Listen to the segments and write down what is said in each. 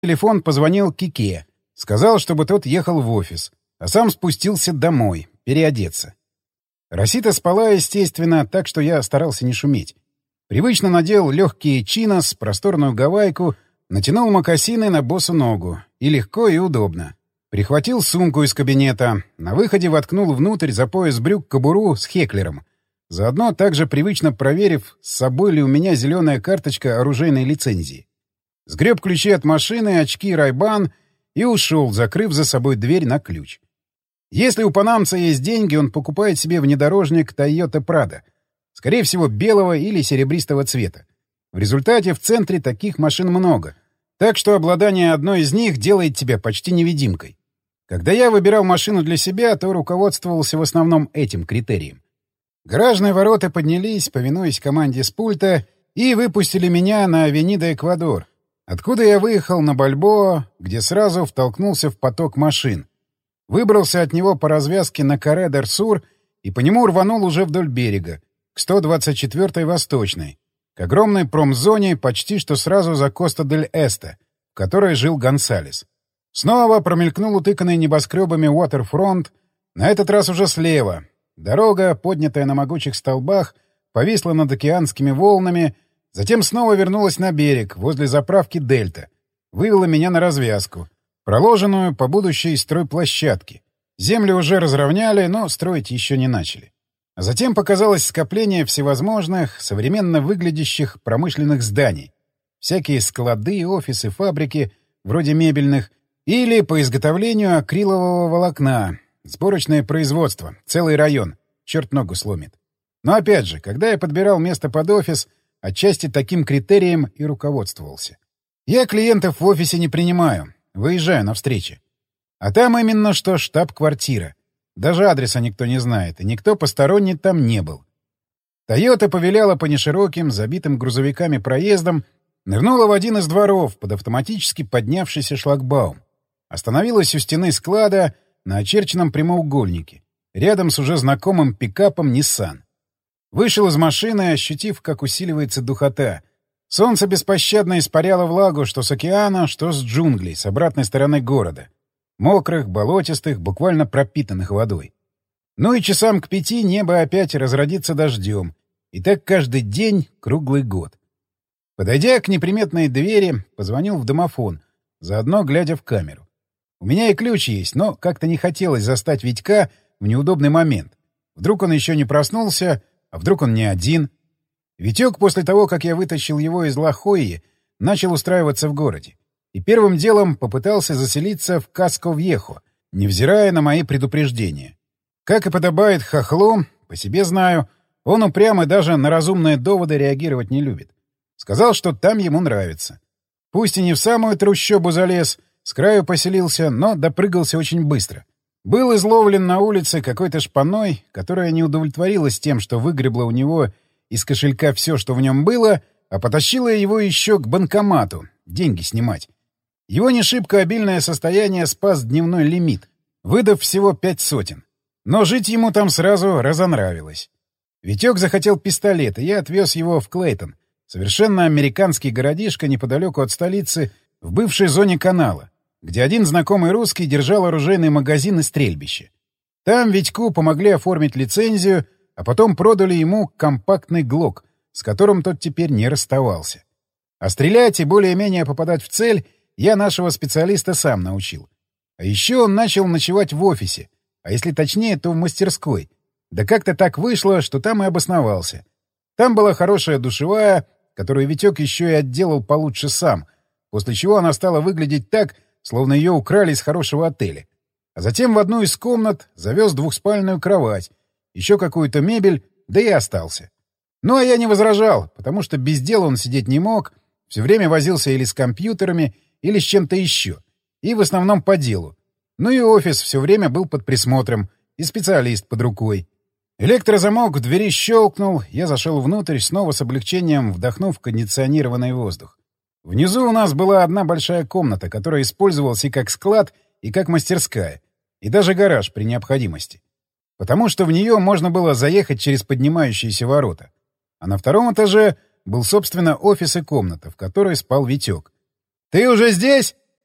телефон позвонил Кике. Сказал, чтобы тот ехал в офис, а сам спустился домой, переодеться. Росита спала, естественно, так что я старался не шуметь. Привычно надел легкие чинос, просторную гавайку, натянул мокасины на босу ногу. И легко, и удобно. Прихватил сумку из кабинета. На выходе воткнул внутрь за пояс брюк кобуру с хеклером. Заодно также привычно проверив, с собой ли у меня зеленая карточка оружейной лицензии. Сгреб ключи от машины, очки Ray-Ban и ушел, закрыв за собой дверь на ключ. Если у панамца есть деньги, он покупает себе внедорожник Toyota Prado. Скорее всего, белого или серебристого цвета. В результате в центре таких машин много. Так что обладание одной из них делает тебя почти невидимкой. Когда я выбирал машину для себя, то руководствовался в основном этим критерием. Гаражные ворота поднялись, повинуясь команде с пульта, и выпустили меня на Авенида Эквадор, откуда я выехал на Бальбоа, где сразу втолкнулся в поток машин. Выбрался от него по развязке на Каре-дер-Сур и по нему рванул уже вдоль берега, к 124-й Восточной, к огромной промзоне почти что сразу за Коста-дель-Эсте, в которой жил Гонсалес. Снова промелькнул утыканный небоскребами Уотерфронт, на этот раз уже слева. Дорога, поднятая на могучих столбах, повисла над океанскими волнами, затем снова вернулась на берег, возле заправки «Дельта», вывела меня на развязку, проложенную по будущей стройплощадке. Землю уже разровняли, но строить еще не начали. А затем показалось скопление всевозможных, современно выглядящих промышленных зданий. Всякие склады, офисы, фабрики, вроде мебельных, или по изготовлению акрилового волокна. Сборочное производство, целый район. Черт ногу сломит. Но опять же, когда я подбирал место под офис, отчасти таким критерием и руководствовался. Я клиентов в офисе не принимаю, выезжаю на встречи. А там именно что штаб-квартира. Даже адреса никто не знает, и никто посторонний там не был. «Тойота» повиляла по нешироким, забитым грузовиками проездам, нырнула в один из дворов под автоматически поднявшийся шлагбаум. Остановилась у стены склада на очерченном прямоугольнике, рядом с уже знакомым пикапом Nissan. Вышел из машины, ощутив, как усиливается духота. Солнце беспощадно испаряло влагу что с океана, что с джунглей, с обратной стороны города. Мокрых, болотистых, буквально пропитанных водой. Ну и часам к 5 небо опять разродится дождем. И так каждый день, круглый год. Подойдя к неприметной двери, позвонил в домофон, заодно глядя в камеру. У меня и ключ есть, но как-то не хотелось застать Витька в неудобный момент. Вдруг он еще не проснулся, а вдруг он не один. Витек после того, как я вытащил его из Ла-Хойи, начал устраиваться в городе. И первым делом попытался заселиться в Каско-Вьехо, невзирая на мои предупреждения. Как и подобает хохлу, по себе знаю, он упрям и даже на разумные доводы реагировать не любит. Сказал, что там ему нравится. Пусть и не в самую трущобу залез, с краю поселился, но допрыгался очень быстро. Был изловлен на улице какой-то шпаной, которая не удовлетворилась тем, что выгребла у него из кошелька все, что в нем было, а потащила его еще к банкомату, деньги снимать. Его не шибко обильное состояние спас дневной лимит, выдав всего 500. Но жить ему там сразу разонравилось. Витек захотел пистолет, и я отвез его в Клейтон, совершенно американский городишко неподалеку от столицы, в бывшей зоне канала, где один знакомый русский держал оружейный магазин и стрельбище. Там Витьку помогли оформить лицензию, а потом продали ему компактный ГЛОК, с которым тот теперь не расставался. А стрелять и более-менее попадать в цель я нашего специалиста сам научил. А еще он начал ночевать в офисе, а если точнее, то в мастерской. Да как-то так вышло, что там и обосновался. Там была хорошая душевая, которую Витек еще и отделал получше сам, после чего она стала выглядеть так, словно ее украли из хорошего отеля. А затем в одну из комнат завез двухспальную кровать, еще какую-то мебель, да и остался. Ну, а я не возражал, потому что без дела он сидеть не мог, все время возился или с компьютерами, или с чем-то еще, и в основном по делу. Ну и офис все время был под присмотром, и специалист под рукой. Электрозамок в двери щелкнул, я зашел внутрь, снова с облегчением вдохнув кондиционированный воздух. Внизу у нас была одна большая комната, которая использовалась и как склад, и как мастерская, и даже гараж при необходимости. Потому что в нее можно было заехать через поднимающиеся ворота. А на втором этаже был, собственно, офис и комната, в которой спал Витек. «Ты уже здесь?»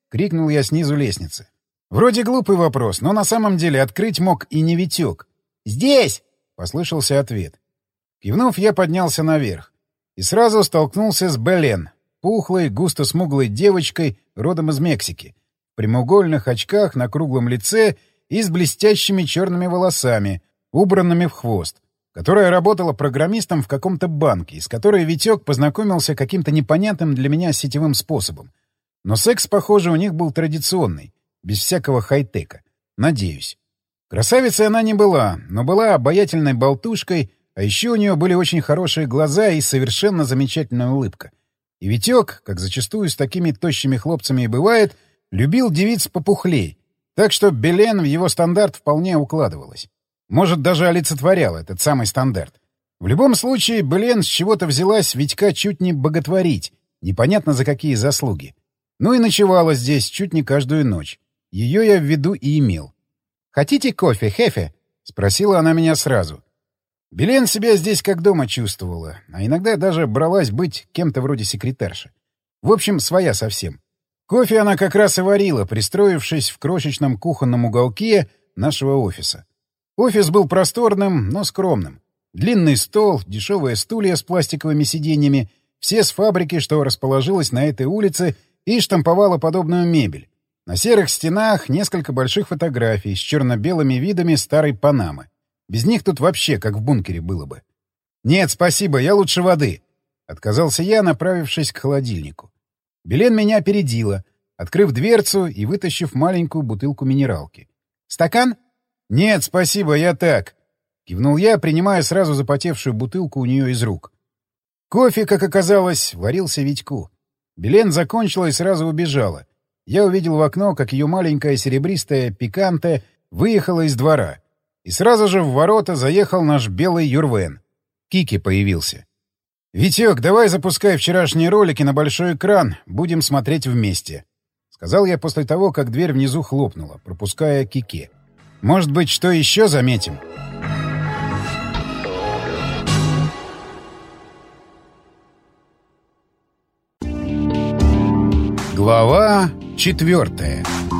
— крикнул я снизу лестницы. Вроде глупый вопрос, но на самом деле открыть мог и не Витек. «Здесь!» — послышался ответ. Кивнув, я поднялся наверх. И сразу столкнулся с Белен, пухлой, густо смуглой девочкой, родом из Мексики, в прямоугольных очках на круглом лице и с блестящими черными волосами, убранными в хвост, которая работала программистом в каком-то банке, с которой Витек познакомился каким-то непонятным для меня сетевым способом. Но секс, похоже, у них был традиционный, без всякого хай-тека. Надеюсь. Красавицей она не была, но была обаятельной болтушкой, а еще у нее были очень хорошие глаза и совершенно замечательная улыбка. И Витек, как зачастую с такими тощими хлопцами и бывает, любил девиц попухлей, так что Белен в его стандарт вполне укладывалась. Может, даже олицетворял этот самый стандарт. В любом случае, Белен с чего-то взялась Витька чуть не боготворить, непонятно за какие заслуги. Ну и ночевала здесь чуть не каждую ночь. Ее я в виду и имел. «Хотите кофе, Хефе?» — спросила она меня сразу. Белен себя здесь как дома чувствовала, а иногда даже бралась быть кем-то вроде секретарши. В общем, своя совсем. Кофе она как раз и варила, пристроившись в крошечном кухонном уголке нашего офиса. Офис был просторным, но скромным. Длинный стол, дешевые стулья с пластиковыми сиденьями, все с фабрики, что расположилась на этой улице и штамповала подобную мебель. На серых стенах несколько больших фотографий с черно-белыми видами старой Панамы. Без них тут вообще как в бункере было бы. «Нет, спасибо, я лучше воды», — отказался я, направившись к холодильнику. Белен меня опередила, открыв дверцу и вытащив маленькую бутылку минералки. «Стакан?» «Нет, спасибо, я так», — кивнул я, принимая сразу запотевшую бутылку у нее из рук. Кофе, как оказалось, варился Витьку. Белен закончила и сразу убежала. Я увидел в окно, как ее маленькая серебристая пиканте выехала из двора. И сразу же в ворота заехал наш белый Юрвен. Кики появился. «Витек, давай запускай вчерашние ролики на большой экран, будем смотреть вместе», — сказал я после того, как дверь внизу хлопнула, пропуская Кики. «Может быть, что еще заметим?» Глава 4.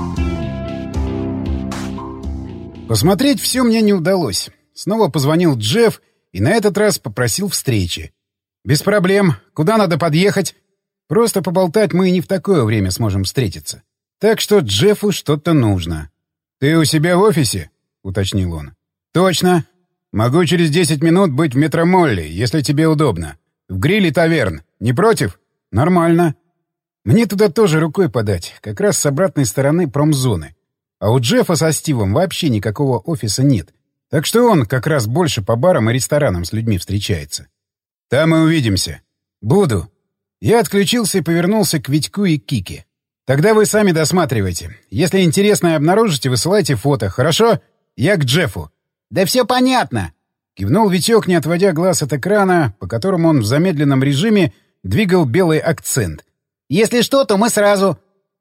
Посмотреть все мне не удалось. Снова позвонил Джефф и на этот раз попросил встречи. «Без проблем. Куда надо подъехать?» «Просто поболтать мы и не в такое время сможем встретиться. Так что Джеффу что-то нужно». «Ты у себя в офисе?» — уточнил он. «Точно. Могу через 10 минут быть в Метромолле, если тебе удобно. В гриле таверн. Не против?» «Нормально. Мне туда тоже рукой подать, как раз с обратной стороны промзоны. А у Джеффа со Стивом вообще никакого офиса нет. Так что он как раз больше по барам и ресторанам с людьми встречается. Там и увидимся. Буду». Я отключился и повернулся к Витьку и Кике. «Тогда вы сами досматривайте. Если интересное обнаружите, высылайте фото, хорошо? Я к Джеффу». «Да все понятно!» — кивнул Витек, не отводя глаз от экрана, по которому он в замедленном режиме двигал белый акцент. «Если что, то мы сразу...»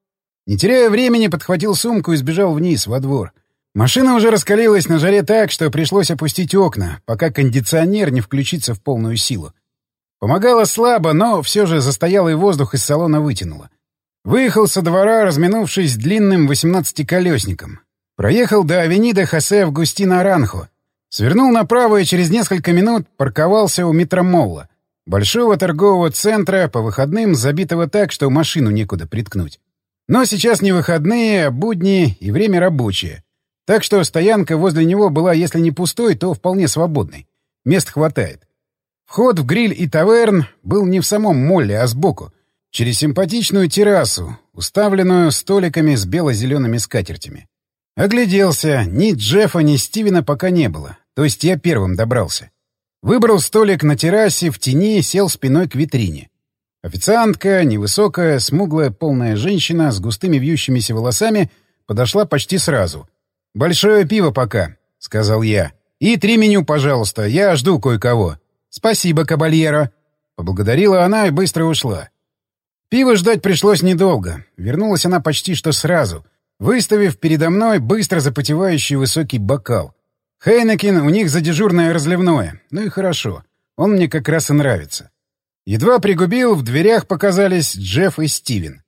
Не теряя времени, подхватил сумку и сбежал вниз, во двор. Машина уже раскалилась на жаре так, что пришлось опустить окна, пока кондиционер не включится в полную силу. Помогало слабо, но все же застоялый воздух из салона вытянуло. Выехал со двора, разминувшись длинным 18-колесником. Проехал до авенида Хосе Августино Аранхо. Свернул направо и через несколько минут парковался у Метромолла, большого торгового центра, по выходным забитого так, что машину некуда приткнуть. Но сейчас не выходные, а будни и время рабочее. Так что стоянка возле него была, если не пустой, то вполне свободной. Мест хватает. Вход в гриль и таверн был не в самом молле, а сбоку, через симпатичную террасу, уставленную столиками с бело-зелеными скатертями. Огляделся. Ни Джеффа, ни Стивена пока не было. То есть я первым добрался. Выбрал столик на террасе, в тени, сел спиной к витрине. Официантка, невысокая, смуглая, полная женщина с густыми вьющимися волосами, подошла почти сразу. «Большое пиво пока», — сказал я. «И 3 меню, пожалуйста, я жду кое-кого». «Спасибо, кабальеро», — поблагодарила она и быстро ушла. Пиво ждать пришлось недолго. Вернулась она почти что сразу, выставив передо мной быстро запотевающий высокий бокал. Хейнекен у них за дежурное разливное. Ну и хорошо. Он мне как раз и нравится. Едва пригубил, в дверях показались Джефф и Стивен.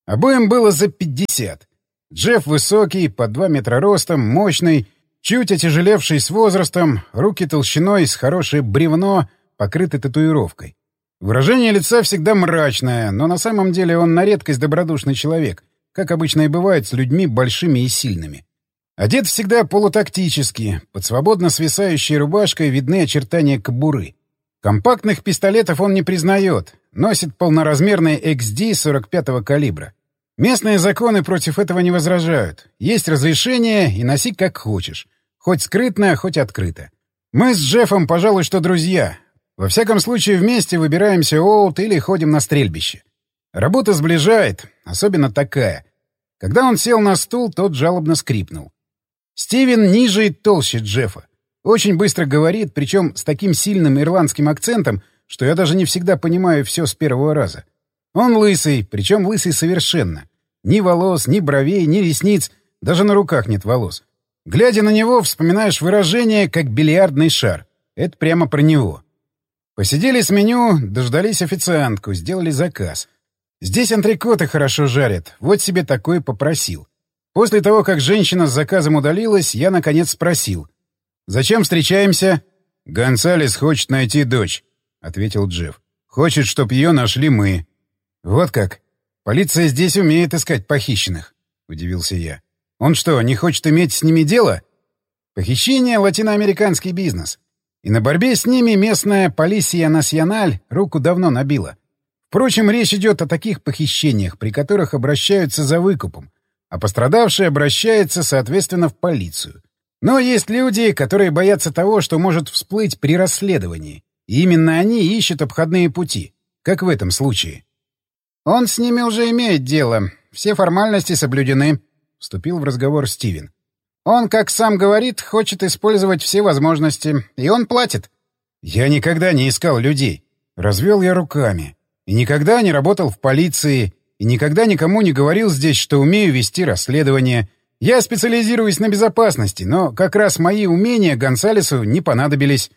Обоим было за 50. Джефф высокий, под 2 метра ростом, мощный, чуть отяжелевший с возрастом, руки толщиной с хорошее бревно, покрыты татуировкой. Выражение лица всегда мрачное, но на самом деле он на редкость добродушный человек, как обычно и бывает с людьми большими и сильными. Одет всегда полутактически, под свободно свисающей рубашкой видны очертания кобуры. Компактных пистолетов он не признает, носит полноразмерный XD 45-го калибра. Местные законы против этого не возражают. Есть разрешение и носи как хочешь. Хоть скрытно, хоть открыто. Мы с Джеффом, пожалуй, что друзья. Во всяком случае, вместе выбираемся Оут или ходим на стрельбище. Работа сближает, особенно такая. Когда он сел на стул, тот жалобно скрипнул. Стивен ниже и толще Джеффа. Очень быстро говорит, причем с таким сильным ирландским акцентом, что я даже не всегда понимаю все с первого раза. Он лысый, причем лысый совершенно. Ни волос, ни бровей, ни ресниц, даже на руках нет волос. Глядя на него, вспоминаешь выражение, как бильярдный шар. Это прямо про него. Посидели с меню, дождались официантку, сделали заказ. Здесь антрикоты хорошо жарят, вот себе такой попросил. После того, как женщина с заказом удалилась, я, наконец, спросил. «Зачем встречаемся?» «Гонсалес хочет найти дочь», — ответил Джефф. «Хочет, чтоб ее нашли мы». «Вот как? Полиция здесь умеет искать похищенных», — удивился я. «Он что, не хочет иметь с ними дело?» «Похищение — латиноамериканский бизнес. И на борьбе с ними местная Полисия Националь руку давно набила. Впрочем, речь идет о таких похищениях, при которых обращаются за выкупом, а пострадавший обращается, соответственно, в полицию. Но есть люди, которые боятся того, что может всплыть при расследовании. И именно они ищут обходные пути, как в этом случае. «Он с ними уже имеет дело. Все формальности соблюдены», — вступил в разговор Стивен. «Он, как сам говорит, хочет использовать все возможности, и он платит». «Я никогда не искал людей», — развел я руками. «И никогда не работал в полиции, и никогда никому не говорил здесь, что умею вести расследование. Я специализируюсь на безопасности, но как раз мои умения Гонсалесу не понадобились».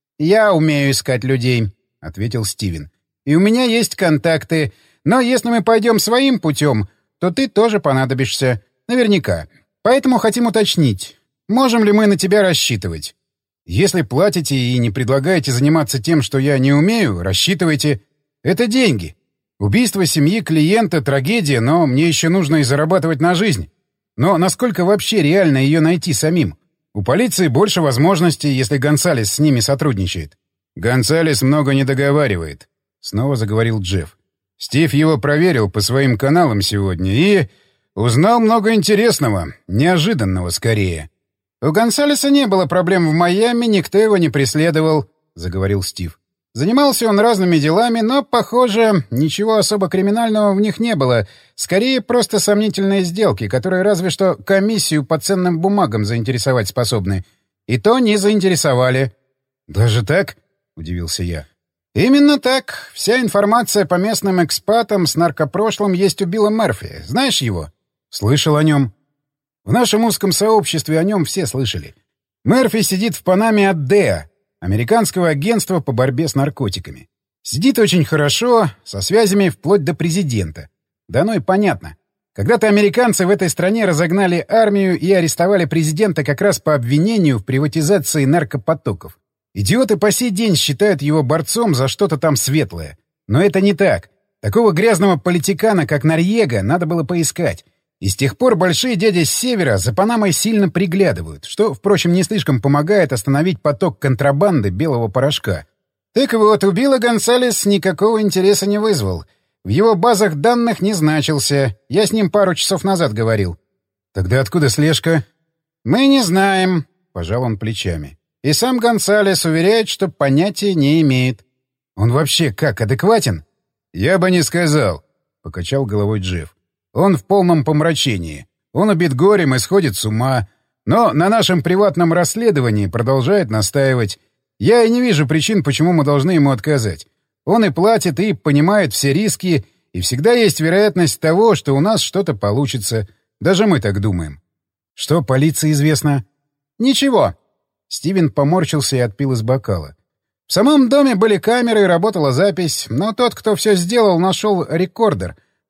«Я умею искать людей», — ответил Стивен. «И у меня есть контакты. Но если мы пойдем своим путем, то ты тоже понадобишься. Наверняка. Поэтому хотим уточнить, можем ли мы на тебя рассчитывать? Если платите и не предлагаете заниматься тем, что я не умею, рассчитывайте. Это деньги. Убийство семьи клиента — трагедия, но мне еще нужно и зарабатывать на жизнь. Но насколько вообще реально ее найти самим? У полиции больше возможностей, если Гонсалес с ними сотрудничает». «Гонсалес много не договаривает», — снова заговорил Джефф. «Стив его проверил по своим каналам сегодня и узнал много интересного, неожиданного скорее». «У Гонсалеса не было проблем в Майами, никто его не преследовал», — заговорил Стив. «Занимался он разными делами, но, похоже, ничего особо криминального в них не было. Скорее, просто сомнительные сделки, которые разве что комиссию по ценным бумагам заинтересовать способны. И то не заинтересовали». «Даже так?» — удивился я. «Именно так. Вся информация по местным экспатам с наркопрошлым есть у Билла Мерфи. Знаешь его?» «Слышал о нем». «В нашем узком сообществе о нем все слышали. Мерфи сидит в Панаме от ДЭА, американского агентства по борьбе с наркотиками. Сидит очень хорошо, со связями вплоть до президента. Да ну и понятно. Когда-то американцы в этой стране разогнали армию и арестовали президента как раз по обвинению в приватизации наркопотоков. Идиоты по сей день считают его борцом за что-то там светлое. Но это не так. Такого грязного политикана, как Норьего, надо было поискать. И с тех пор большие дяди с севера за Панамой сильно приглядывают, что, впрочем, не слишком помогает остановить поток контрабанды белого порошка. Так вот, у Билла Гонсалес никакого интереса не вызвал. В его базах данных не значился. Я с ним пару часов назад говорил. «Тогда откуда слежка?» «Мы не знаем», — пожал он плечами. «И сам Гонсалес уверяет, что понятия не имеет». «Он вообще как, адекватен?» «Я бы не сказал», — покачал головой Джефф. «Он в полном помрачении. Он убит горем и сходит с ума. Но на нашем приватном расследовании продолжает настаивать. Я и не вижу причин, почему мы должны ему отказать. Он и платит, и понимает все риски, и всегда есть вероятность того, что у нас что-то получится. Даже мы так думаем». «Что полиции известно?» «Ничего». Стивен поморщился и отпил из бокала. «В самом доме были камеры и работала запись, но тот, кто все сделал, нашел рекордер,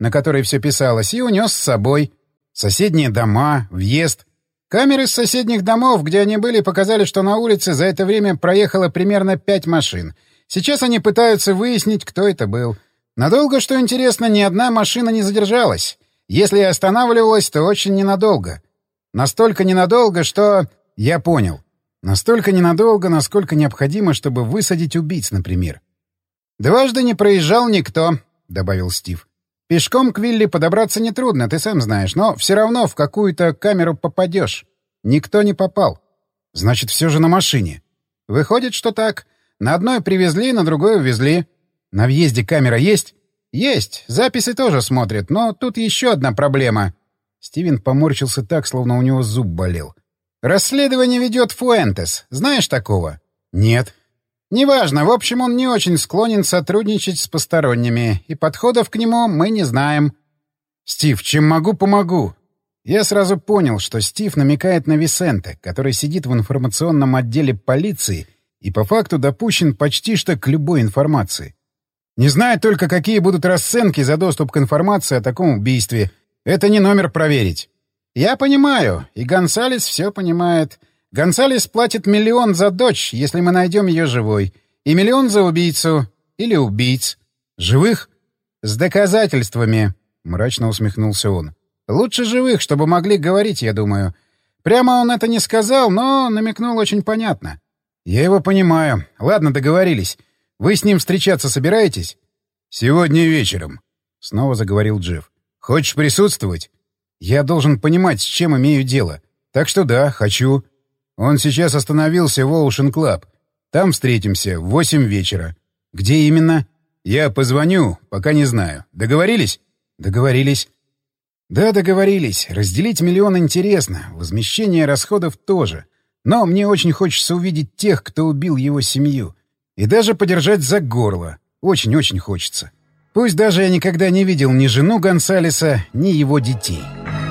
на которой все писалось, и унес с собой. Соседние дома, въезд. Камеры с соседних домов, где они были, показали, что на улице за это время проехало примерно 5 машин. Сейчас они пытаются выяснить, кто это был. Надолго, что интересно, ни одна машина не задержалась. Если и останавливалась, то очень ненадолго. Настолько ненадолго, что... Я понял. Настолько ненадолго, насколько необходимо, чтобы высадить убийц, например. «Дважды не проезжал никто», — добавил Стив. «Пешком к Вилли подобраться нетрудно, ты сам знаешь, но все равно в какую-то камеру попадешь. Никто не попал. Значит, все же на машине. Выходит, что так. На одной привезли, на другой увезли. На въезде камера есть?» «Есть. Записи тоже смотрят, но тут еще одна проблема». Стивен поморщился так, словно у него зуб болел. «Расследование ведет Фуэнтес. Знаешь такого?» «Нет». «Неважно. В общем, он не очень склонен сотрудничать с посторонними, и подходов к нему мы не знаем». «Стив, чем могу, помогу». Я сразу понял, что Стив намекает на Висенте, который сидит в информационном отделе полиции и по факту допущен почти что к любой информации. Не знаю только, какие будут расценки за доступ к информации о таком убийстве. Это не номер проверить. Я понимаю, и Гонсалес все понимает. Гонсалес платит 1 миллион за дочь, если мы найдем ее живой, и 1 миллион за убийцу. Или убийц. Живых? С доказательствами, — мрачно усмехнулся он. Лучше живых, чтобы могли говорить, я думаю. Прямо он это не сказал, но намекнул очень понятно. Я его понимаю. Ладно, договорились. Вы с ним встречаться собираетесь? Сегодня вечером, — снова заговорил Джефф. Хочешь присутствовать? Я должен понимать, с чем имею дело. Так что да, хочу. Он сейчас остановился в Ocean Club. Там встретимся в 8 вечера. Где именно? Я позвоню, пока не знаю. Договорились? Договорились. Да, договорились. Разделить 1 миллион интересно. Возмещение расходов тоже. Но мне очень хочется увидеть тех, кто убил его семью. И даже подержать за горло. Очень-очень хочется. Пусть даже я никогда не видел ни жену Гонсалеса, ни его детей.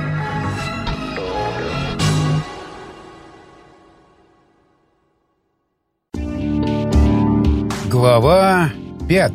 Глава 5.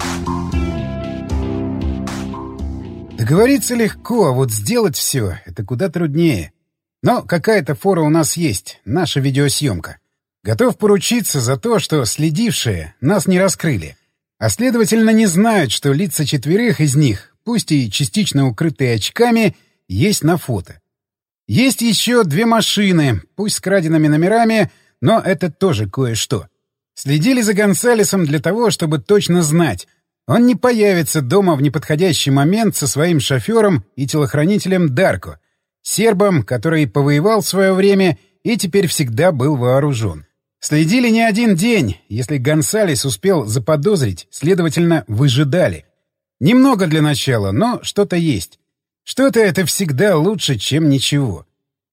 Договориться легко, а вот сделать все — это куда труднее. Но какая-то фора у нас есть, наша видеосъемка. Готов поручиться за то, что следившие нас не раскрыли, а следовательно не знают, что лица 4 из них, пусть и частично укрытые очками, есть на фото. Есть еще 2 машины, пусть с краденными номерами, но это тоже кое-что. Следили за Гонсалесом для того, чтобы точно знать, он не появится дома в неподходящий момент со своим шофером и телохранителем Дарко, сербом, который повоевал в свое время и теперь всегда был вооружен. Следили не один день. Если Гонсалес успел заподозрить, следовательно, выжидали. Немного для начала, но что-то есть. Что-то — это всегда лучше, чем ничего.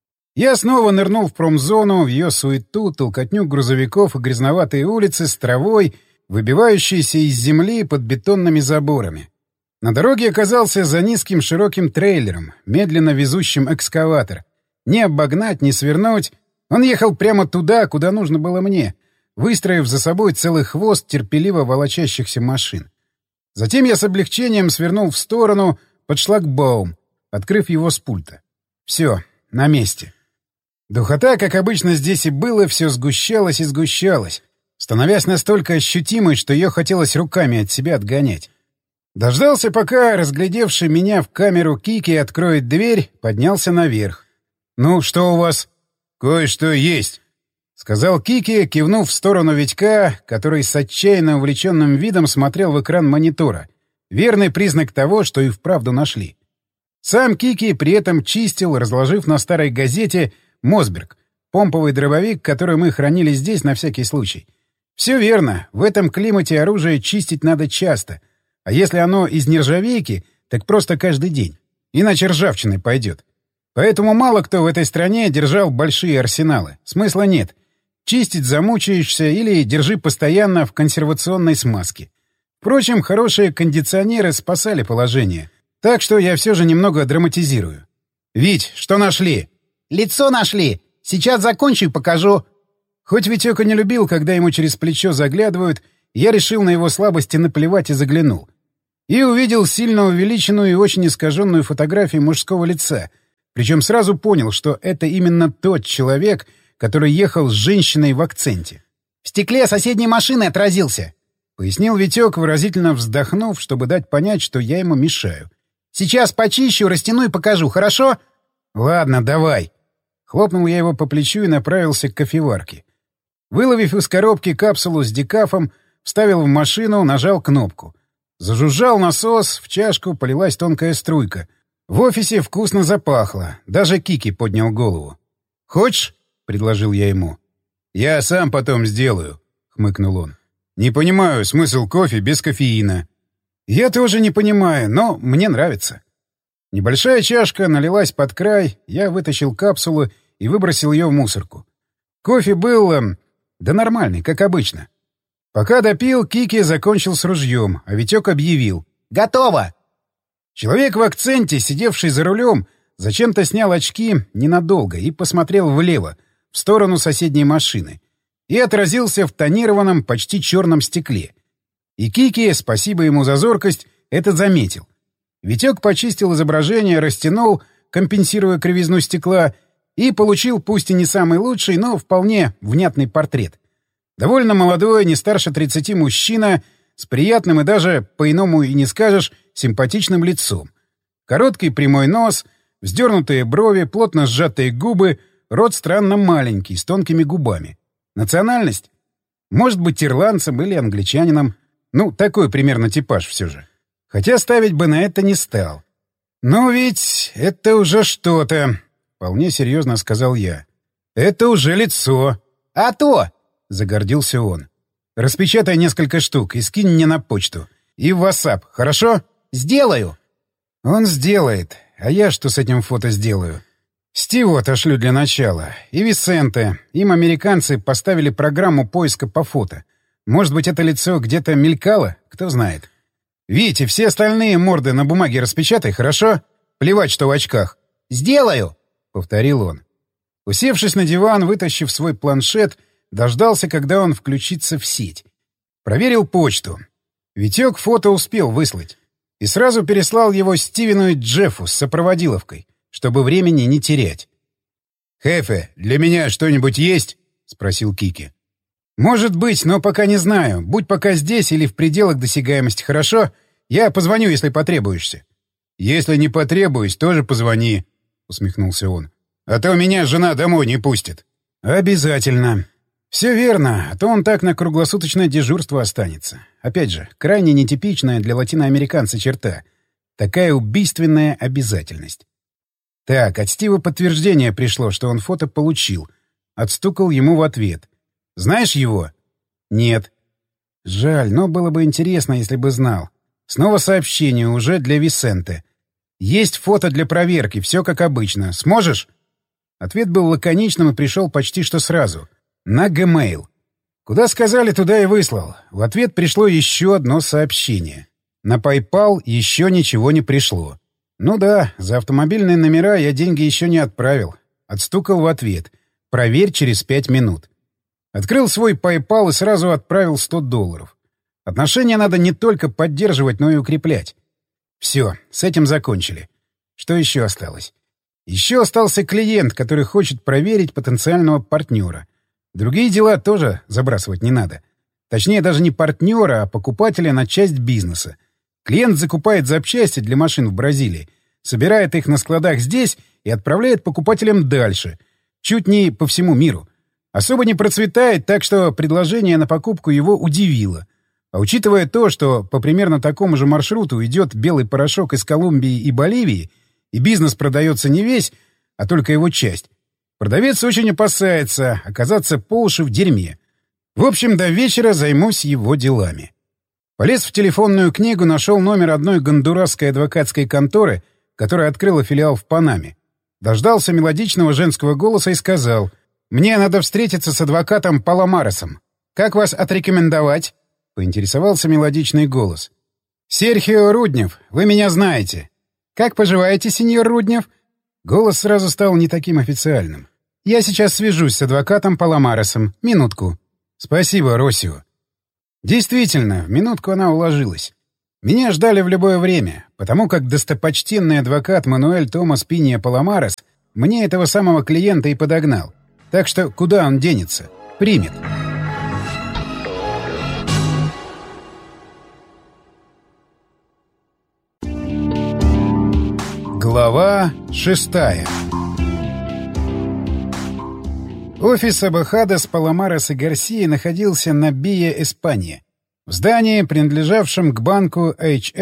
Я снова нырнул в промзону, в ее суету, толкотню грузовиков и грязноватые улицы с травой, выбивающейся из земли под бетонными заборами. На дороге оказался за низким широким трейлером, медленно везущим экскаватор. Не обогнать, не свернуть. Он ехал прямо туда, куда нужно было мне, выстроив за собой целый хвост терпеливо волочащихся машин. Затем я с облегчением свернул в сторону под шлагбаум, открыв его с пульта. Все, на месте. Духота, как обычно здесь и было, все сгущалась и сгущалась, становясь настолько ощутимой, что ее хотелось руками от себя отгонять. Дождался, пока разглядевший меня в камеру Кики откроет дверь, поднялся наверх. «Ну, что у вас?» «Кое-что есть», — сказал Кики, кивнув в сторону Витька, который с отчаянно увлеченным видом смотрел в экран монитора. Верный признак того, что и вправду нашли. Сам Кики при этом чистил, разложив на старой газете «Мосберг», помповый дробовик, который мы хранили здесь на всякий случай. Все верно, в этом климате оружие чистить надо часто, а если оно из нержавейки, так просто каждый день, иначе ржавчиной пойдет. Поэтому мало кто в этой стране держал большие арсеналы. Смысла нет. Чистить замучаешься или держи постоянно в консервационной смазке. Впрочем, хорошие кондиционеры спасали положение. Так что я все же немного драматизирую. «Вить, что нашли?» «Лицо нашли. Сейчас закончу и покажу». Хоть Витёка не любил, когда ему через плечо заглядывают, я решил на его слабости наплевать и заглянул. И увидел сильно увеличенную и очень искаженную фотографию мужского лица. Причем сразу понял, что это именно тот человек, который ехал с женщиной в акценте. «В стекле соседней машины отразился», — пояснил Витек, выразительно вздохнув, чтобы дать понять, что я ему мешаю. «Сейчас почищу, растяну и покажу, хорошо?» «Ладно, давай». Хлопнул я его по плечу и направился к кофеварке. Выловив из коробки капсулу с декафом, вставил в машину, нажал кнопку. Зажужжал насос, в чашку полилась тонкая струйка. В офисе вкусно запахло. Даже Кики поднял голову. «Хочешь?» — предложил я ему. «Я сам потом сделаю», — хмыкнул он. «Не понимаю смысл кофе без кофеина». «Я тоже не понимаю, но мне нравится». Небольшая чашка налилась под край, я вытащил капсулу и выбросил ее в мусорку. Кофе был... да нормальный, как обычно. Пока допил, Кики закончил с ружьем, а Витек объявил: «Готово!» Человек в акценте, сидевший за рулем, зачем-то снял очки ненадолго и посмотрел влево, в сторону соседней машины, и отразился в тонированном, почти черном стекле. И Кики, спасибо ему за зоркость, это заметил. Витек почистил изображение, растянул, компенсируя кривизну стекла, и получил пусть и не самый лучший, но вполне внятный портрет. Довольно молодой, не старше 30 мужчина, с приятным и даже, по-иному и не скажешь, симпатичным лицом. Короткий прямой нос, вздернутые брови, плотно сжатые губы, рот странно маленький, с тонкими губами. Национальность? Может быть, ирландцем или англичанином. Ну, такой примерно типаж все же. Хотя ставить бы на это не стал. «Ну ведь это уже что-то», — вполне серьезно сказал я. «Это уже лицо». «А то!» — загордился он. «Распечатай несколько штук и скинь мне на почту. И в WhatsApp, хорошо?» «Сделаю». Он сделает. А я что с этим фото сделаю? Стиву отошлю для начала. И Висенте. Им американцы поставили программу поиска по фото. Может быть, это лицо где-то мелькало? Кто знает. Витя, все остальные морды на бумаге распечатай, хорошо? Плевать, что в очках. «Сделаю», — повторил он. Усевшись на диван, вытащив свой планшет, дождался, когда он включится в сеть. Проверил почту. Витек фото успел выслать. И сразу переслал его Стивену и Джеффу с сопроводиловкой, чтобы времени не терять. «Хефе, для меня что-нибудь есть?» — спросил Кики. «Может быть, но пока не знаю. Будь пока здесь или в пределах досягаемости, хорошо? Я позвоню, если потребуешься». «Если не потребуюсь, тоже позвони», — усмехнулся он. «А то меня жена домой не пустит». «Обязательно». «Все верно, а то он так на круглосуточное дежурство останется. Опять же, крайне нетипичная для латиноамериканца черта. Такая убийственная обязательность». Так, от Стива подтверждение пришло, что он фото получил. Отстукал ему в ответ. «Знаешь его?» «Нет». «Жаль, но было бы интересно, если бы знал. Снова сообщение уже для Висенте. Есть фото для проверки, все как обычно. Сможешь?» Ответ был лаконичным и пришел почти что сразу. На Gmail. Куда сказали, туда и выслал. В ответ пришло еще одно сообщение. На PayPal еще ничего не пришло. Ну да, за автомобильные номера я деньги еще не отправил. Отстукал в ответ. Проверь через 5 минут. Открыл свой PayPal и сразу отправил $100. Отношения надо не только поддерживать, но и укреплять. Все, с этим закончили. Что еще осталось? Еще остался клиент, который хочет проверить потенциального партнера. Другие дела тоже забрасывать не надо. Точнее, даже не партнера, а покупателя на часть бизнеса. Клиент закупает запчасти для машин в Бразилии, собирает их на складах здесь и отправляет покупателям дальше, чуть не по всему миру. Особо не процветает, так что предложение на покупку его удивило. А учитывая то, что по примерно такому же маршруту идет белый порошок из Колумбии и Боливии, и бизнес продается не весь, а только его часть, продавец очень опасается оказаться по уши в дерьме. В общем, до вечера займусь его делами. Полез в телефонную книгу, нашел номер одной гондурасской адвокатской конторы, которая открыла филиал в Панаме. Дождался мелодичного женского голоса и сказал: «Мне надо встретиться с адвокатом Паламаресом. Как вас отрекомендовать?» — поинтересовался мелодичный голос. «Серхио Руднев, вы меня знаете». «Как поживаете, сеньор Руднев?» Голос сразу стал не таким официальным. «Я сейчас свяжусь с адвокатом Паламаресом. Минутку». «Спасибо, Росио». Действительно, в минутку она уложилась. Меня ждали в любое время, потому как достопочтенный адвокат Мануэль Томас Пинья Паламарес мне этого самого клиента и подогнал. Так что куда он денется? Примет. Глава 6. Офис Абахадос, Паламарес и Гарсии находился на Бия, Испания, в здании, принадлежавшем к банку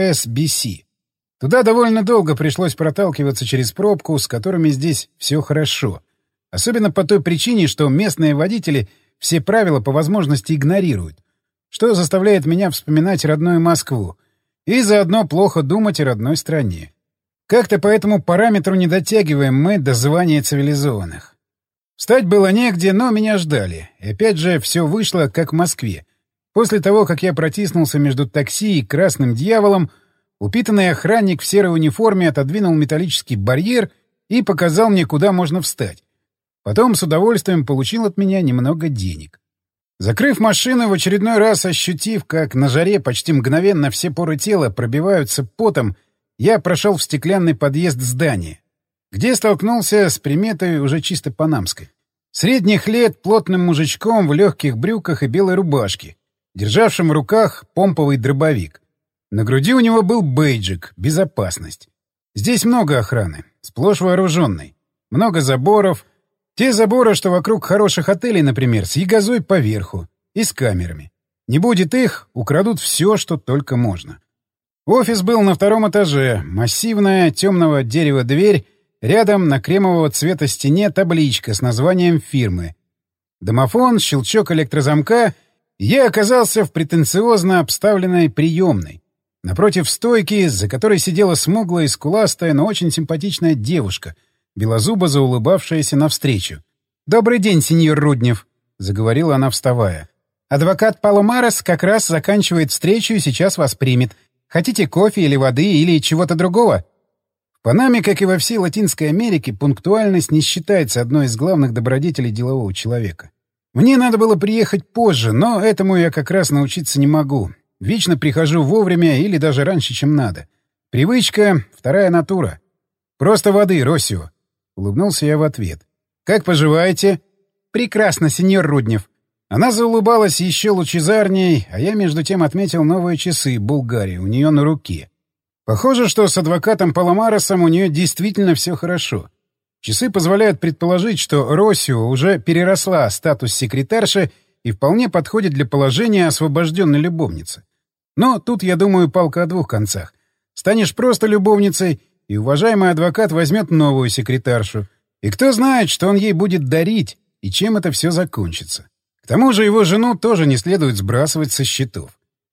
HSBC. Туда довольно долго пришлось проталкиваться через пробку, с которыми здесь все хорошо. Особенно по той причине, что местные водители все правила по возможности игнорируют, что заставляет меня вспоминать родную Москву и заодно плохо думать о родной стране. Как-то по этому параметру не дотягиваем мы до звания цивилизованных. Встать было негде, но меня ждали. И опять же, все вышло, как в Москве. После того, как я протиснулся между такси и красным дьяволом, упитанный охранник в серой униформе отодвинул металлический барьер и показал мне, куда можно встать. Потом с удовольствием получил от меня немного денег. Закрыв машину, в очередной раз ощутив, как на жаре почти мгновенно все поры тела пробиваются потом, я прошел в стеклянный подъезд здания, где столкнулся с приметой уже чисто панамской. Средних лет плотным мужичком в легких брюках и белой рубашке, державшим в руках помповый дробовик. На груди у него был бейджик «Безопасность». Здесь много охраны, сплошь вооруженной. Много заборов. Те заборы, что вокруг хороших отелей, например, с ягозой поверху и с камерами. Не будет их, украдут все, что только можно. Офис был на 2-м этаже. Массивная темного дерева дверь. Рядом на кремового цвета стене табличка с названием фирмы. Домофон, щелчок электрозамка, и я оказался в претенциозно обставленной приемной. Напротив стойки, за которой сидела смуглая и скуластая, но очень симпатичная девушка, белозубо заулыбавшаяся навстречу. «Добрый день, сеньор Руднев», — заговорила она, вставая. «Адвокат Паламарес как раз заканчивает встречу и сейчас вас примет. Хотите кофе или воды или чего-то другого?» В Панаме, как и во всей Латинской Америке, пунктуальность не считается одной из главных добродетелей делового человека. Мне надо было приехать позже, но этому я как раз научиться не могу. Вечно прихожу вовремя или даже раньше, чем надо. Привычка — вторая натура. «Просто воды, Россио», — улыбнулся я в ответ. «Как поживаете?» «Прекрасно, сеньор Руднев». Она заулыбалась еще лучезарней, а я между тем отметил новые часы Булгарии у нее на руке. Похоже, что с адвокатом Паламаресом у нее действительно все хорошо. Часы позволяют предположить, что Россио уже переросла статус секретарши и вполне подходит для положения освобожденной любовницы. Но тут, я думаю, палка о двух концах. Станешь просто любовницей, и уважаемый адвокат возьмет новую секретаршу. И кто знает, что он ей будет дарить, и чем это все закончится. К тому же его жену тоже не следует сбрасывать со счетов.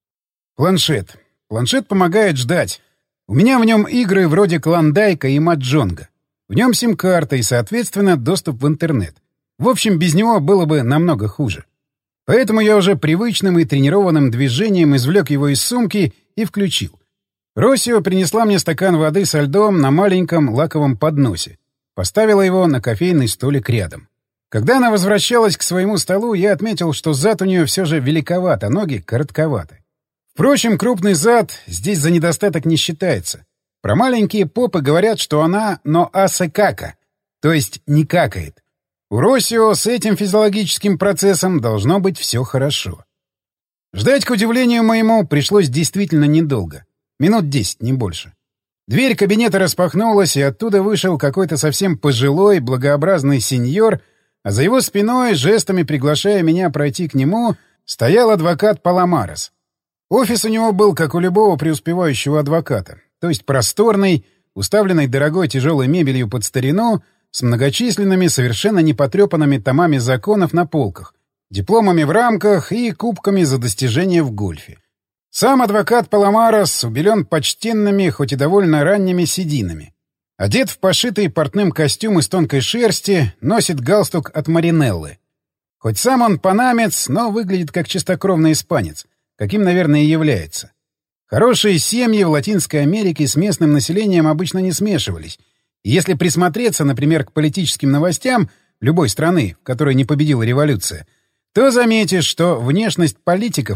Планшет. Планшет помогает ждать. У меня в нем игры вроде Клондайка и Маджонга. В нем сим-карта и, соответственно, доступ в интернет. В общем, без него было бы намного хуже. Поэтому я уже привычным и тренированным движением извлек его из сумки и включил. Россио принесла мне стакан воды со льдом на маленьком лаковом подносе. Поставила его на кофейный столик рядом. Когда она возвращалась к своему столу, я отметил, что зад у нее все же великоват, а ноги коротковаты. Впрочем, крупный зад здесь за недостаток не считается. Про маленькие попы говорят, что она «но асе кака», то есть не какает. У Россио с этим физиологическим процессом должно быть все хорошо. Ждать, к удивлению моему, пришлось действительно недолго. Минут 10, не больше. Дверь кабинета распахнулась, и оттуда вышел какой-то совсем пожилой, благообразный сеньор, а за его спиной, жестами приглашая меня пройти к нему, стоял адвокат Паламарес. Офис у него был, как у любого преуспевающего адвоката, то есть просторный, уставленный дорогой тяжелой мебелью под старину, с многочисленными, совершенно непотрепанными томами законов на полках, дипломами в рамках и кубками за достижения в гольфе. Сам адвокат Паламарес убелен почтенными, хоть и довольно ранними сединами. Одет в пошитый портным костюм из тонкой шерсти, носит галстук от Маринеллы. Хоть сам он панамец, но выглядит как чистокровный испанец, каким, наверное, и является. Хорошие семьи в Латинской Америке с местным населением обычно не смешивались. И если присмотреться, например, к политическим новостям любой страны, в которой не победила революция, то заметишь, что внешность политиков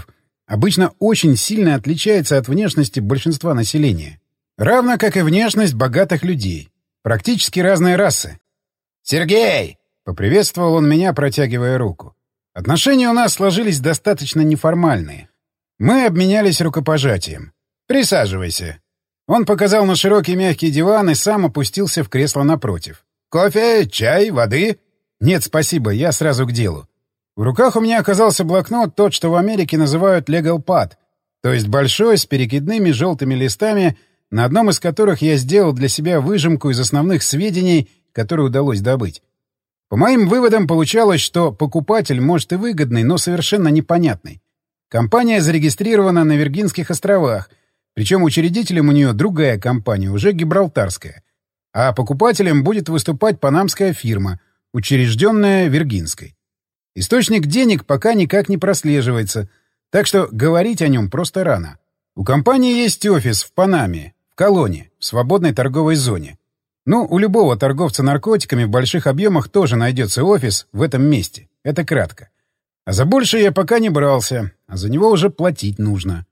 обычно очень сильно отличается от внешности большинства населения. Равно как и внешность богатых людей. Практически разные расы. «Сергей!» — поприветствовал он меня, протягивая руку. Отношения у нас сложились достаточно неформальные. Мы обменялись рукопожатием. «Присаживайся». Он показал на широкий мягкий диван и сам опустился в кресло напротив. «Кофе, чай, воды?» «Нет, спасибо, я сразу к делу». В руках у меня оказался блокнот, тот, что в Америке называют legal pad, то есть большой, с перекидными желтыми листами, на одном из которых я сделал для себя выжимку из основных сведений, которые удалось добыть. По моим выводам получалось, что покупатель может и выгодный, но совершенно непонятный. Компания зарегистрирована на Виргинских островах, причем учредителем у нее другая компания, уже гибралтарская. А покупателем будет выступать панамская фирма, учрежденная Виргинской. Источник денег пока никак не прослеживается, так что говорить о нем просто рано. У компании есть офис в Панаме, в Колоне, в свободной торговой зоне. Ну, у любого торговца наркотиками в больших объемах тоже найдется офис в этом месте. Это кратко. А за большее я пока не брался, а за него уже платить нужно.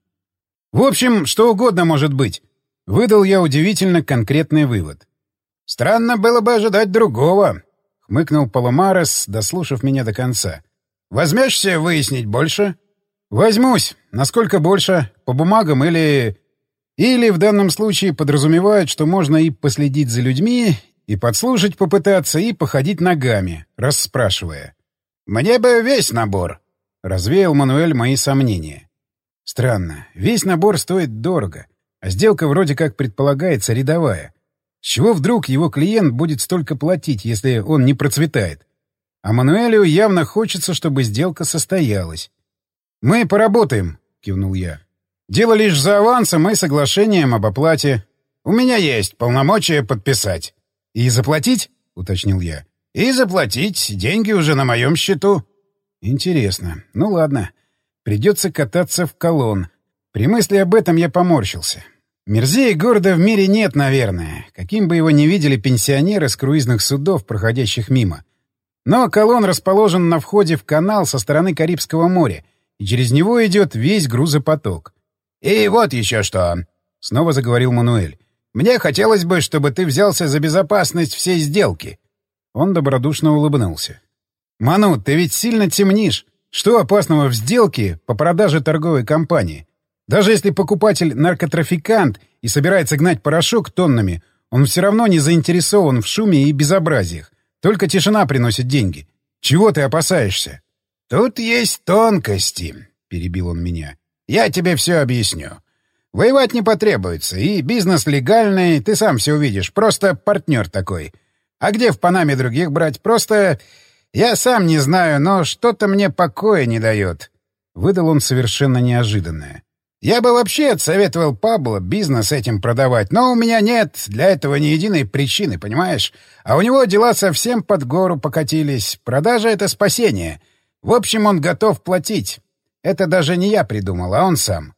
В общем, что угодно может быть. Выдал я удивительно конкретный вывод. «Странно было бы ожидать другого», — хмыкнул Паломарес, дослушав меня до конца. «Возьмешься выяснить больше?» «Возьмусь. Насколько больше? По бумагам или...» Или в данном случае подразумевают, что можно и последить за людьми, и подслушать попытаться, и походить ногами, расспрашивая. «Мне бы весь набор», — развеял Мануэль мои сомнения. Странно. Весь набор стоит дорого, а сделка вроде как предполагается рядовая. С чего вдруг его клиент будет столько платить, если он не процветает? А Мануэлю явно хочется, чтобы сделка состоялась. «Мы поработаем», — кивнул я. «Дело лишь за авансом и соглашением об оплате. У меня есть полномочия подписать». «И заплатить?» — уточнил я. «И заплатить. Деньги уже на моем счету». «Интересно. Ну ладно. Придется кататься в Колон». При мысли об этом я поморщился. Мерзее города в мире нет, наверное, каким бы его ни видели пенсионеры с круизных судов, проходящих мимо. Но Колон расположен на входе в канал со стороны Карибского моря, и через него идет весь грузопоток. «И вот еще что», — снова заговорил Мануэль. «Мне хотелось бы, чтобы ты взялся за безопасность всей сделки». Он добродушно улыбнулся. «Ману, ты ведь сильно темнишь. Что опасного в сделке по продаже торговой компании? Даже если покупатель наркотрафикант и собирается гнать порошок тоннами, он все равно не заинтересован в шуме и безобразиях. Только тишина приносит деньги. Чего ты опасаешься?» «Тут есть тонкости», — перебил он меня. «Я тебе все объясню. Воевать не потребуется, и бизнес легальный, ты сам все увидишь, просто партнер такой. А где в Панаме других брать? Просто... Я сам не знаю, но что-то мне покоя не дает». Выдал он совершенно неожиданное. «Я бы вообще отсоветовал Пабло бизнес этим продавать, но у меня нет для этого ни единой причины, понимаешь? А у него дела совсем под гору покатились. Продажа — это спасение. В общем, он готов платить. Это даже не я придумал, а он сам».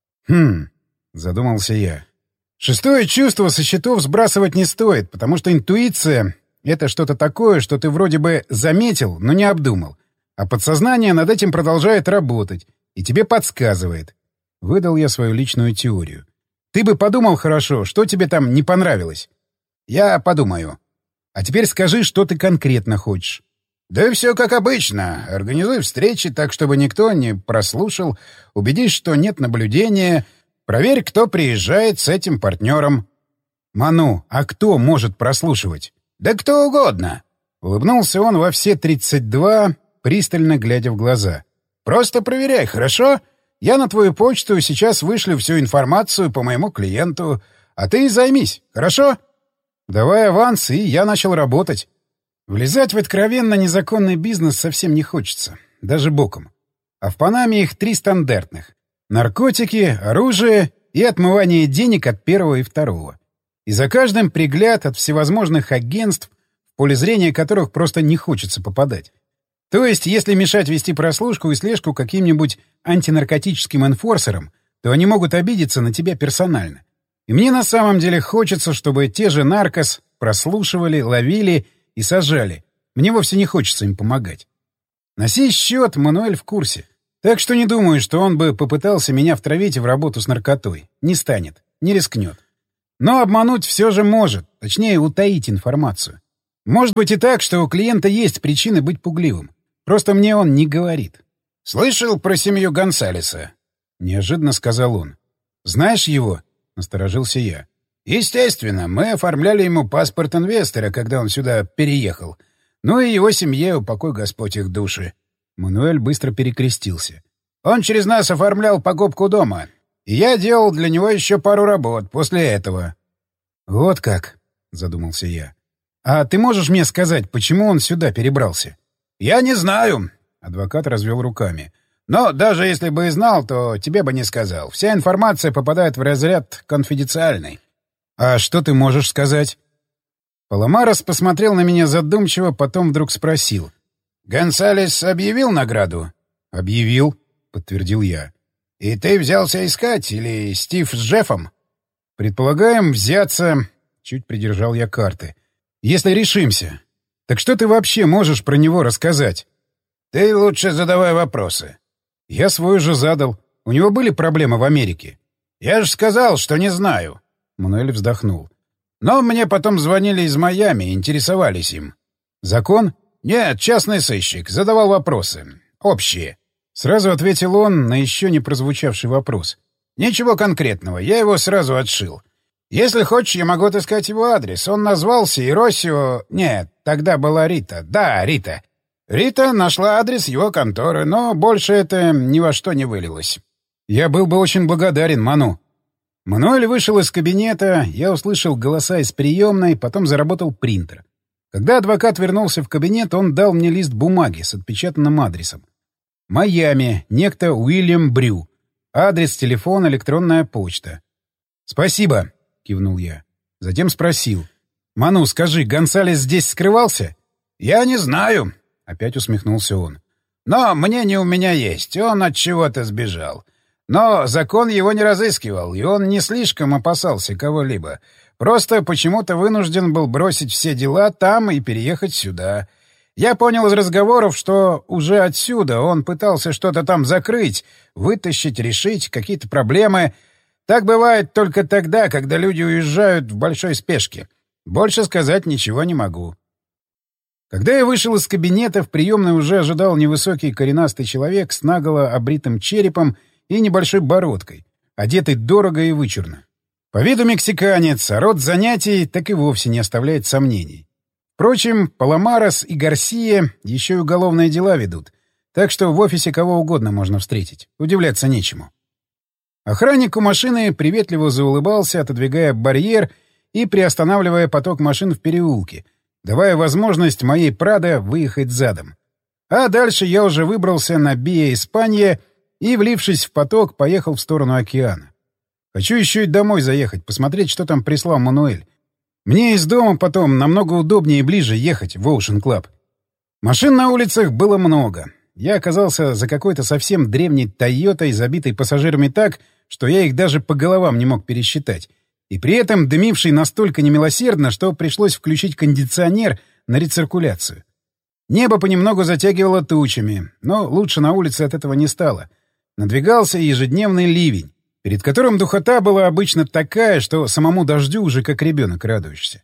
Задумался я. Шестое чувство со счетов сбрасывать не стоит, потому что интуиция — это что-то такое, что ты вроде бы заметил, но не обдумал. А подсознание над этим продолжает работать и тебе подсказывает. Выдал я свою личную теорию. Ты бы подумал хорошо, что тебе там не понравилось. «Я подумаю». А теперь скажи, что ты конкретно хочешь. «Да все как обычно. Организуй встречи так, чтобы никто не прослушал. Убедись, что нет наблюдения. Проверь, кто приезжает с этим партнером». «Ману, а кто может прослушивать?» «Да кто угодно». Улыбнулся он во все 32, пристально глядя в глаза. «Просто проверяй, хорошо? Я на твою почту сейчас вышлю всю информацию по моему клиенту, а ты займись, хорошо?» «Давай аванс, и я начал работать». Влезать в откровенно незаконный бизнес совсем не хочется, даже боком. А в Панаме их 3 стандартных. Наркотики, оружие и отмывание денег от первого и второго. И за каждым пригляд от всевозможных агентств, в поле зрения которых просто не хочется попадать. То есть, если мешать вести прослушку и слежку каким-нибудь антинаркотическим энфорсерам, то они могут обидеться на тебя персонально. И мне на самом деле хочется, чтобы те же наркос прослушивали, ловили и сажали. Мне вовсе не хочется им помогать. На сей счет Мануэль в курсе. Так что не думаю, что он бы попытался меня втравить в работу с наркотой. Не станет, не рискнет. Но обмануть все же может, точнее, утаить информацию. Может быть и так, что у клиента есть причины быть пугливым. Просто мне он не говорит. «Слышал про семью Гонсалеса?» — неожиданно сказал он. «Знаешь его?» — насторожился я. «Естественно, мы оформляли ему паспорт инвестора, когда он сюда переехал. Ну и его семье, упокой Господь их души». Мануэль быстро перекрестился. «Он через нас оформлял покупку дома. И я делал для него еще пару работ после этого». «Вот как», — задумался я. «А ты можешь мне сказать, почему он сюда перебрался?» «Я не знаю», — адвокат развел руками. «Но даже если бы и знал, то тебе бы не сказал. Вся информация попадает в разряд конфиденциальной». «А что ты можешь сказать?» Паламарос посмотрел на меня задумчиво, потом вдруг спросил. «Гонсалес объявил награду?» «Объявил», — подтвердил я. «И ты взялся искать? Или Стив с Джеффом?» «Предполагаем взяться...» — чуть придержал я карты. «Если решимся. Так что ты вообще можешь про него рассказать?» «Ты лучше задавай вопросы». «Я свой уже задал. У него были проблемы в Америке?» «Я же сказал, что не знаю». Мануэль вздохнул. «Но мне потом звонили из Майами, интересовались им». «Закон?» «Нет, частный сыщик. Задавал вопросы. Общие». Сразу ответил он на еще не прозвучавший вопрос. «Ничего конкретного. Я его сразу отшил. Если хочешь, я могу отыскать его адрес. Он назвался Иросио... Нет, тогда была Рита. Да, Рита. Рита нашла адрес его конторы, но больше это ни во что не вылилось». «Я был бы очень благодарен, Ману». Мануэль вышел из кабинета, я услышал голоса из приемной, потом заработал принтер. Когда адвокат вернулся в кабинет, он дал мне лист бумаги с отпечатанным адресом. Майами, некто Уильям Брю. Адрес, телефон, электронная почта. «Спасибо», — кивнул я. Затем спросил. «Ману, скажи, Гонсалес здесь скрывался?» «Я не знаю», — опять усмехнулся он. «Но мнение у меня есть. Он от чего-то сбежал. Но закон его не разыскивал, и он не слишком опасался кого-либо. Просто почему-то вынужден был бросить все дела там и переехать сюда. Я понял из разговоров, что уже отсюда он пытался что-то там закрыть, вытащить, решить какие-то проблемы. Так бывает только тогда, когда люди уезжают в большой спешке. Больше сказать ничего не могу». Когда я вышел из кабинета, в приемной уже ожидал невысокий коренастый человек с наголо обритым черепом и небольшой бородкой, одетый дорого и вычурно. По виду мексиканец, а род занятий так и вовсе не оставляет сомнений. Впрочем, Паламарос и Гарсия еще и уголовные дела ведут, так что в офисе кого угодно можно встретить, удивляться нечему. Охранник у машины приветливо заулыбался, отодвигая барьер и приостанавливая поток машин в переулке, давая возможность моей «Прадо» выехать задом. А дальше я уже выбрался на Биа Испания и, влившись в поток, поехал в сторону океана. Хочу еще и домой заехать, посмотреть, что там прислал Мануэль. Мне из дома потом намного удобнее и ближе ехать в Ocean Club. Машин на улицах было много. Я оказался за какой-то совсем древней «Тойотой», забитой пассажирами так, что я их даже по головам не мог пересчитать. И при этом дымивший настолько немилосердно, что пришлось включить кондиционер на рециркуляцию. Небо понемногу затягивало тучами, но лучше на улице от этого не стало. Надвигался ежедневный ливень, перед которым духота была обычно такая, что самому дождю уже как ребенок радуешься.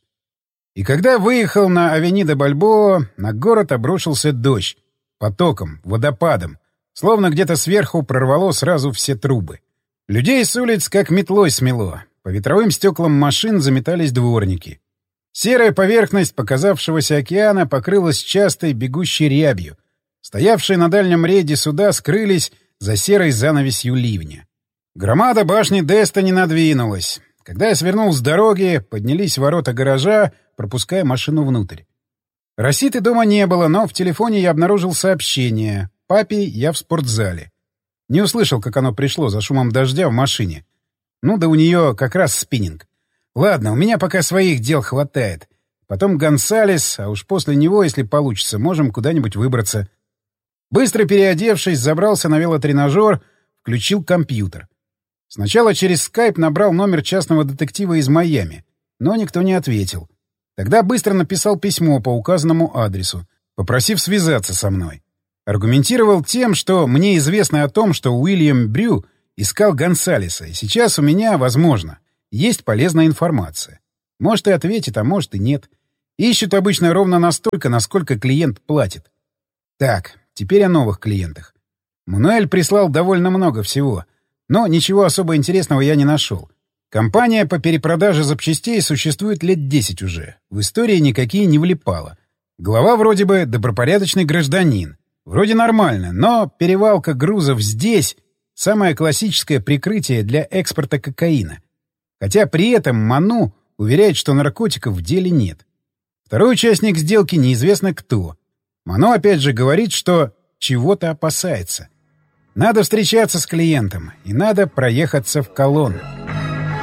И когда выехал на Авенида Бальбоа, на город обрушился дождь. Потоком, водопадом. Словно где-то сверху прорвало сразу все трубы. Людей с улиц как метлой смело. По ветровым стеклам машин заметались дворники. Серая поверхность показавшегося океана покрылась частой бегущей рябью. Стоявшие на дальнем рейде суда скрылись за серой занавесью ливня. Громада башни Деста не надвинулась. Когда я свернул с дороги, поднялись ворота гаража, пропуская машину внутрь. Роситы дома не было, но в телефоне я обнаружил сообщение. «Папе, я в спортзале». Не услышал, как оно пришло за шумом дождя в машине. Ну да у нее как раз спиннинг. Ладно, у меня пока своих дел хватает. Потом Гонсалес, а уж после него, если получится, можем куда-нибудь выбраться. Быстро переодевшись, забрался на велотренажер, включил компьютер. Сначала через скайп набрал номер частного детектива из Майами, но никто не ответил. Тогда быстро написал письмо по указанному адресу, попросив связаться со мной. Аргументировал тем, что мне известно о том, что Уильям Брю искал Гонсалеса, и сейчас у меня, возможно, есть полезная информация. Может, и ответит, а может, и нет. Ищут обычно ровно настолько, насколько клиент платит. Так, теперь о новых клиентах. Мануэль прислал довольно много всего, но ничего особо интересного я не нашел. Компания по перепродаже запчастей существует лет 10 уже. В истории никакие не влипало. Глава вроде бы добропорядочный гражданин. Вроде нормально, но перевалка грузов здесь — самое классическое прикрытие для экспорта кокаина. Хотя при этом Ману уверяет, что наркотиков в деле нет. Второй участник сделки неизвестно кто. Ману опять же говорит, что чего-то опасается. Надо встречаться с клиентом, и надо проехаться в колонну.